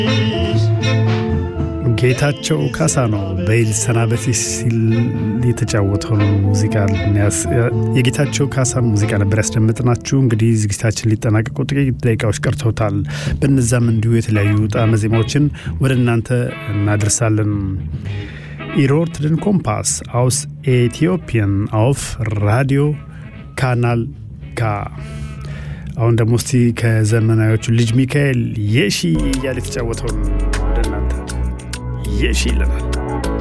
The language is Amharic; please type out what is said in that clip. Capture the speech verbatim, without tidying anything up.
ጌታቸው ካሳ ነው በይል ሰናበቴ ሲል የተጫወተው ሙዚቃ የጌታቸው ካሳን ሙዚቃ ነበር ያስደምጥናችሁ። እንግዲህ ዝግጅታችን ሊጠናቀቅ ጥቂት ደቂቃዎች ቀርተውታል። በእነዛም እንዲሁ የተለያዩ ጣዕመ ዜማዎችን ወደ እናንተ እናደርሳለን። ኢሮርት den Kompass aus Äthiopien auf Radio Kanal K። አሁን ደግሞ እስቲ ከዘመናዎቹ ልጅ ሚካኤል የሺ እያለ የተጫወተውን ወደ እናንተ የሺ ይለናል።